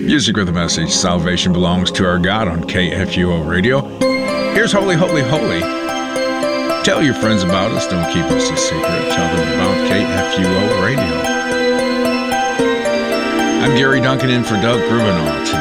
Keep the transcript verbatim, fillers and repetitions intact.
Music with a message. Salvation belongs to our God on K F U O Radio. Here's Holy, Holy, Holy. Tell your friends about us. Don't keep us a secret. Tell them about K F U O Radio. I'm Gary Duncan in for Doug Grubenow.